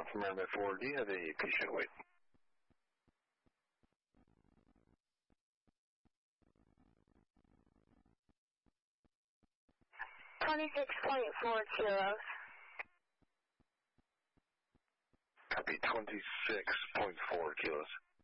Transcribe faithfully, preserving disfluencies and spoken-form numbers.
from Runway four, do you have a patient wait? twenty-six point four kilos. Copy, twenty-six point four kilos.